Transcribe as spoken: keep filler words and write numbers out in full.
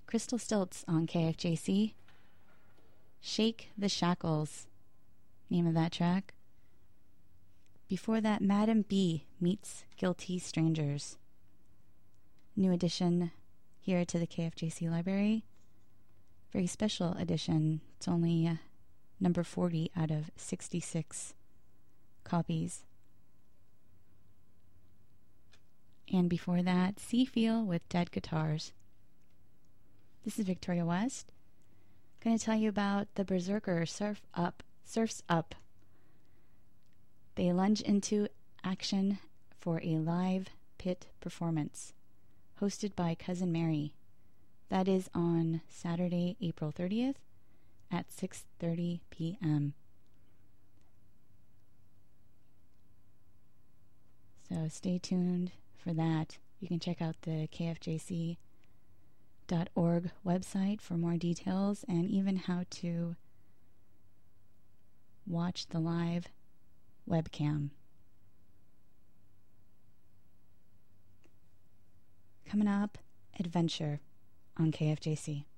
Crystal Stilts on K F J C. Shake the Shackles, name of that track. Before that, Madam B meets Guilty Strangers. New edition here to the K F J C library. Very special edition. It's only uh, number forty out of sixty-six copies. And before that, Sea Feel with Dead Guitars. This is Victoria West. I'm going to tell you about the Berserker Surf Up, Surfs Up. They lunge into action for a live pit performance hosted by Cousin Mary. That is on Saturday, April thirtieth at six thirty p.m. So stay tuned for that. You can check out the K F J C dot org website for more details and even how to watch the live webcam. Coming up, Adventure on K F J C.